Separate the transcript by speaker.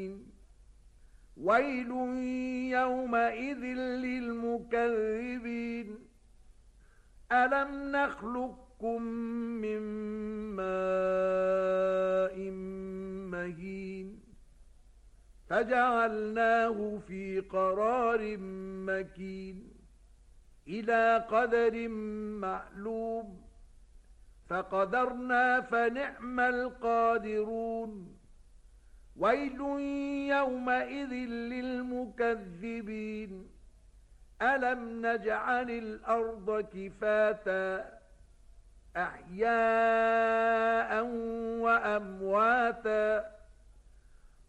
Speaker 1: ويل يومئذ للمكذبين ألم نخلقكم من ماء مهين فجعلناه في قرار مكين إلى قدر معلوم فقدرنا فنعم القادرون ويل يومئذ للمكذبين ألم نجعل الأرض كفاتا أحياء وأمواتا